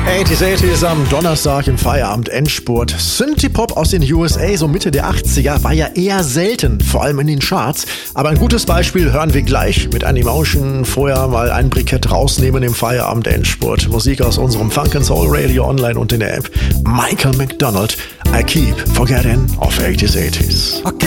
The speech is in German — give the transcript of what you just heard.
80s am Donnerstag im Feierabend-Endspurt. Synthie-Pop aus den USA, so Mitte der 80er, war ja eher selten, vor allem in den Charts. Aber ein gutes Beispiel hören wir gleich mit Animotion. Vorher mal ein Brikett rausnehmen im Feierabend-Endspurt. Musik aus unserem Funk & Soul Radio online und in der App. Michael McDonald, I Keep Forgetting auf 80s.